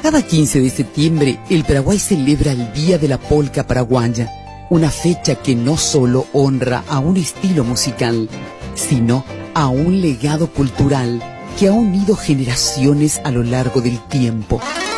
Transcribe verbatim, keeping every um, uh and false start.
Cada quince de septiembre, el Paraguay celebra el Día de la Polca Paraguaya, una fecha que no solo honra a un estilo musical, sino a un legado cultural que ha unido generaciones a lo largo del tiempo.